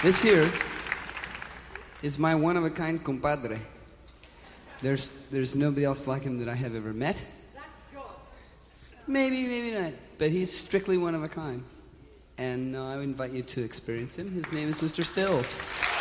This here is my one-of-a-kind compadre. There's nobody else like him that I have ever met. Maybe, maybe not. But he's strictly one of a kind. And I would invite you to experience him. His name is Mr. Stills.